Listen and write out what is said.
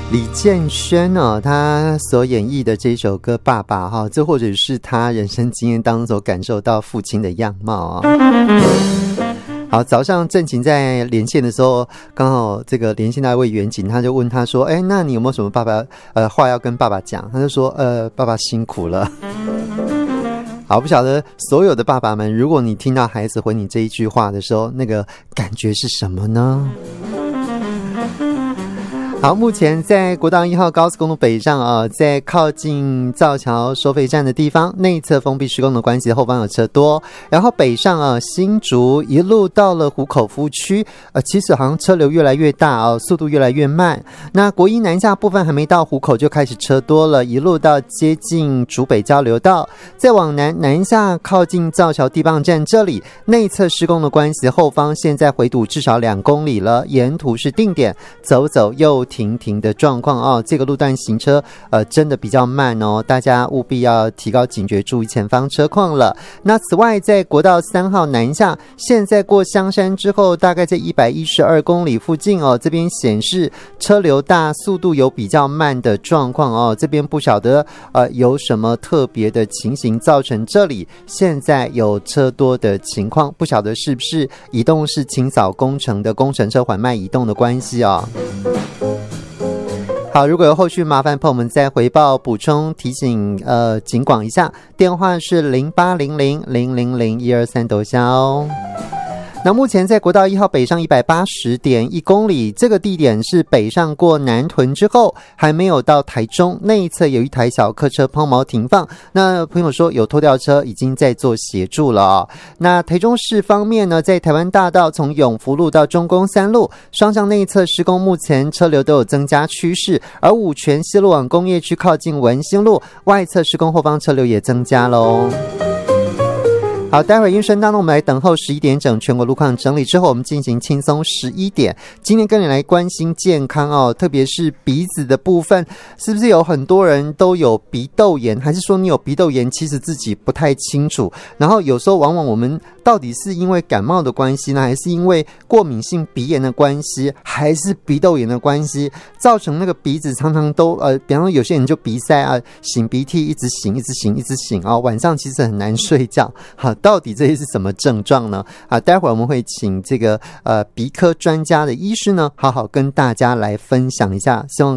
李建轩哦，他所演绎的这首歌《爸爸》哈，这或者是他人生经验当中所感受到父亲的样貌啊。好，早上正晴在连线的时候，刚好这个连线那位远景，他就问他说：“哎，那你有没有什么爸爸话要跟爸爸讲？”他就说：“爸爸辛苦了。”好，不晓得所有的爸爸们，如果你听到孩子回你这一句话的时候，那个感觉是什么呢？好，目前在国道1号高速公路北上啊，在靠近造桥收费站的地方，内侧封闭施工的关系，后方有车多。然后北上啊，新竹一路到了湖口夫区，其实好像车流越来越大啊，速度越来越慢。那国一南下部分还没到湖口就开始车多了，一路到接近竹北交流道，再往南下靠近造桥地磅站这里，内侧施工的关系，后方现在回堵至少2公里了，沿途是定点走走又停的状况哦，这个路段行车真的比较慢哦，大家务必要提高警觉，注意前方车况了。那此外，在国道3号南下，现在过香山之后，大概在112公里附近哦，这边显示车流大，速度有比较慢的状况哦，这边不晓得有什么特别的情形造成这里现在有车多的情况，不晓得是不是移动式清扫工程的工程车缓慢移动的关系哦。好，如果有后续麻烦朋友们再回报补充提醒警广一下，电话是0800000123多销。那目前在国道1号北上180.1公里，这个地点是北上过南屯之后，还没有到台中，内侧有一台小客车抛锚停放，那朋友说有拖吊车已经在做协助了哦。那台中市方面呢，在台湾大道从永福路到中宫3路双向内侧施工，目前车流都有增加趋势，而五权西路往工业区靠近文心路外侧施工，后方车流也增加咯。好，待会儿音声当中我们来等候11点整全国路况整理之后，我们进行轻松11点。今天跟你来关心健康哦，特别是鼻子的部分，是不是有很多人都有鼻窦炎，还是说你有鼻窦炎其实自己不太清楚，然后有时候往往我们到底是因为感冒的关系呢，还是因为过敏性鼻炎的关系，还是鼻窦炎的关系，造成那个鼻子常常都比方说有些人就鼻塞啊，擤鼻涕一直擤啊，晚上其实很难睡觉。好，到底这些是什么症状呢？待会儿我们会请这个鼻科专家的医师呢，好好跟大家来分享一下，希望